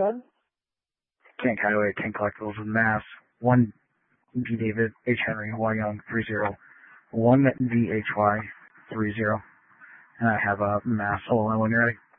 gun? Kent Callaway, Kent Collectibles with Mass. 1 D. David, H. Henry, Y. Young, 30. 1 D. H. Y. 30. And I have a Mass. Hold on when you're ready.